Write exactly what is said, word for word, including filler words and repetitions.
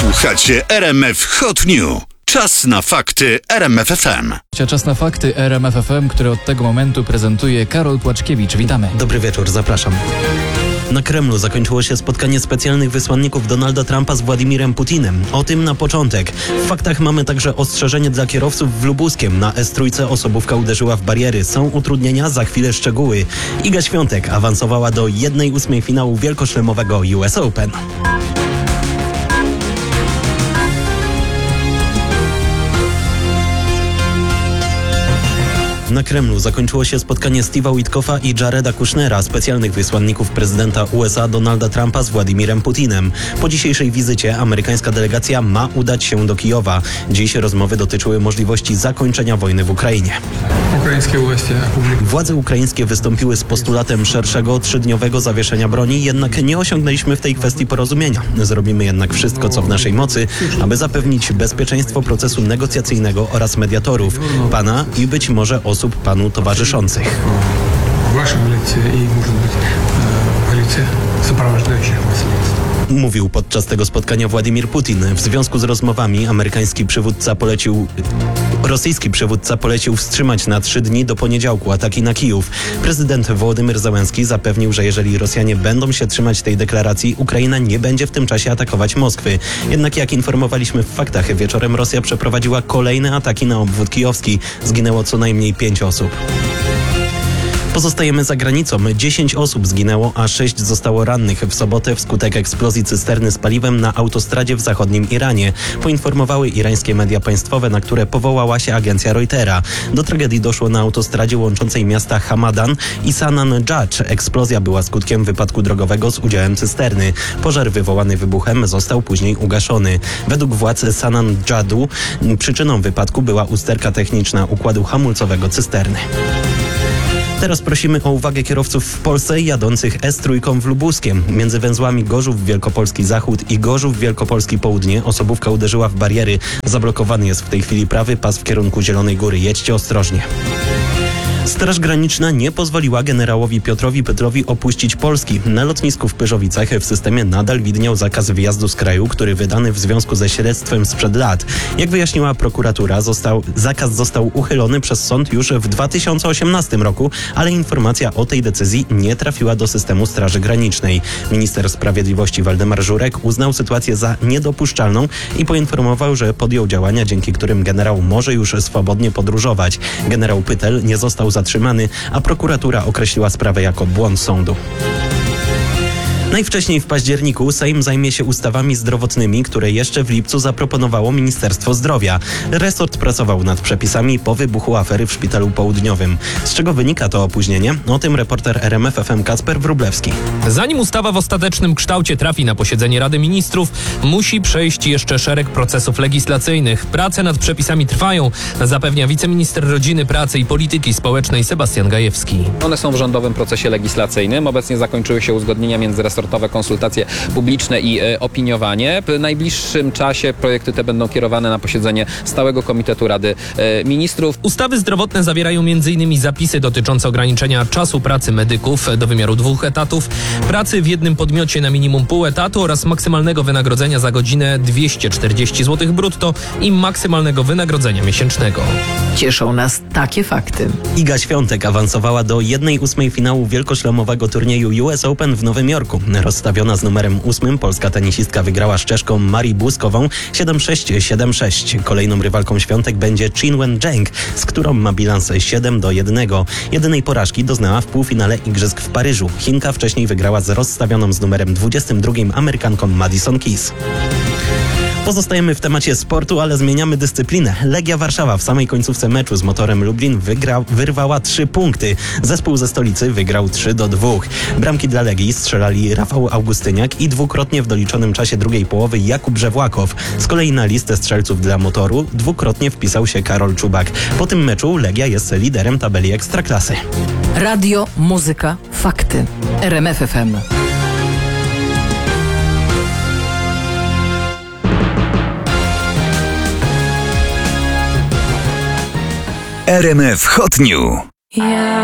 Słuchacie R M F Hot News. Czas na fakty R M F F M. Czas na fakty R M F F M, które od tego momentu prezentuje Karol Płaczkiewicz. Witamy. Dobry wieczór, zapraszam. Na Kremlu zakończyło się spotkanie specjalnych wysłanników Donalda Trumpa z Władimirem Putinem. O tym na początek. W faktach mamy także ostrzeżenie dla kierowców w Lubuskiem. Na S trzy osobówka uderzyła w bariery. Są utrudnienia, za chwilę szczegóły. Iga Świątek awansowała do jednej ósmej finału wielkoszlemowego U S Open. Na Kremlu zakończyło się spotkanie Steve'a Witkoffa i Jareda Kushnera, specjalnych wysłanników prezydenta U S A Donalda Trumpa z Władimirem Putinem. Po dzisiejszej wizycie amerykańska delegacja ma udać się do Kijowa. Dziś rozmowy dotyczyły możliwości zakończenia wojny w Ukrainie. Władze ukraińskie wystąpiły z postulatem szerszego, trzydniowego zawieszenia broni, jednak nie osiągnęliśmy w tej kwestii porozumienia. Zrobimy jednak wszystko, co w naszej mocy, aby zapewnić bezpieczeństwo procesu negocjacyjnego oraz mediatorów, pana i być może osób panu towarzyszących. Mówił podczas tego spotkania Władimir Putin. W związku z rozmowami amerykański przywódca polecił... Rosyjski przywódca polecił wstrzymać na trzy dni do poniedziałku ataki na Kijów. Prezydent Wołodymyr Zełenski zapewnił, że jeżeli Rosjanie będą się trzymać tej deklaracji, Ukraina nie będzie w tym czasie atakować Moskwy. Jednak jak informowaliśmy w faktach, wieczorem Rosja przeprowadziła kolejne ataki na obwód kijowski. Zginęło co najmniej pięć osób. Pozostajemy za granicą. dziesięć osób zginęło, a sześć zostało rannych w sobotę wskutek eksplozji cysterny z paliwem na autostradzie w zachodnim Iranie. Poinformowały irańskie media państwowe, na które powołała się agencja Reutera. Do tragedii doszło na autostradzie łączącej miasta Hamadan i Sanan-Dżadż. Eksplozja była skutkiem wypadku drogowego z udziałem cysterny. Pożar wywołany wybuchem został później ugaszony. Według władz Sanan-Dżadu przyczyną wypadku była usterka techniczna układu hamulcowego cysterny. Teraz prosimy o uwagę kierowców w Polsce jadących S trzy w Lubuskiem. Między węzłami Gorzów Wielkopolski Zachód i Gorzów Wielkopolski Południe osobówka uderzyła w bariery. Zablokowany jest w tej chwili prawy pas w kierunku Zielonej Góry. Jedźcie ostrożnie. Straż Graniczna nie pozwoliła generałowi Piotrowi Pytlowi opuścić Polski. Na lotnisku w Pyrzowicach w systemie nadal widniał zakaz wyjazdu z kraju, który wydany w związku ze śledztwem sprzed lat. Jak wyjaśniła prokuratura, został, zakaz został uchylony przez sąd już w dwa tysiące osiemnastym roku, ale informacja o tej decyzji nie trafiła do systemu Straży Granicznej. Minister Sprawiedliwości Waldemar Żurek uznał sytuację za niedopuszczalną i poinformował, że podjął działania, dzięki którym generał może już swobodnie podróżować. Generał Pytel nie został zatrzymany, a prokuratura określiła sprawę jako błąd sądu. Najwcześniej w październiku Sejm zajmie się ustawami zdrowotnymi, które jeszcze w lipcu zaproponowało Ministerstwo Zdrowia. Resort pracował nad przepisami po wybuchu afery w Szpitalu Południowym. Z czego wynika to opóźnienie? O tym reporter R M F F M Kacper Wróblewski. Zanim ustawa w ostatecznym kształcie trafi na posiedzenie Rady Ministrów, musi przejść jeszcze szereg procesów legislacyjnych. Prace nad przepisami trwają, zapewnia wiceminister Rodziny, Pracy i Polityki Społecznej Sebastian Gajewski. One są w rządowym procesie legislacyjnym. Obecnie zakończyły się uzgodnienia międzyresortowe, konsultacje publiczne i e, opiniowanie. W najbliższym czasie projekty te będą kierowane na posiedzenie Stałego Komitetu Rady e, Ministrów. Ustawy zdrowotne zawierają między innymi zapisy dotyczące ograniczenia czasu pracy medyków do wymiaru dwóch etatów, pracy w jednym podmiocie na minimum pół etatu oraz maksymalnego wynagrodzenia za godzinę dwieście czterdzieści złotych brutto i maksymalnego wynagrodzenia miesięcznego. Cieszą nas takie fakty. Iga Świątek awansowała do jednej ósmej finału wielkoszlemowego turnieju U S Open w Nowym Jorku. Rozstawiona z numerem ósmym, polska tenisistka wygrała z Czeszką Marii Błyskową siedem sześć siedem sześć. Kolejną rywalką Świątek będzie Qinwen Zheng, z którą ma bilans siedem do jednego. Jedynej porażki doznała w półfinale Igrzysk w Paryżu. Chinka wcześniej wygrała z rozstawioną z numerem dwudziestym drugim Amerykanką Madison Keys. Pozostajemy w temacie sportu, ale zmieniamy dyscyplinę. Legia Warszawa w samej końcówce meczu z Motorem Lublin wygra, wyrwała trzy punkty. Zespół ze stolicy wygrał trzy do dwóch. Bramki dla Legii strzelali Rafał Augustyniak i dwukrotnie w doliczonym czasie drugiej połowy Jakub Żewłakow. Z kolei na listę strzelców dla Motoru dwukrotnie wpisał się Karol Czubak. Po tym meczu Legia jest liderem tabeli Ekstraklasy. Radio, muzyka, fakty. R M F F M. R M F Hot News.